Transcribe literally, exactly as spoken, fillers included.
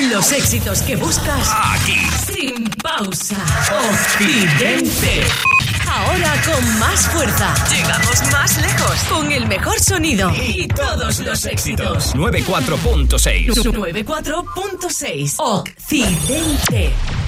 Los éxitos que buscas aquí, sin pausa. Occidente. Ahora con más fuerza. Llegamos más lejos. Con el mejor sonido. Y todos los éxitos. noventa y cuatro punto seis. noventa y cuatro punto seis. Occidente.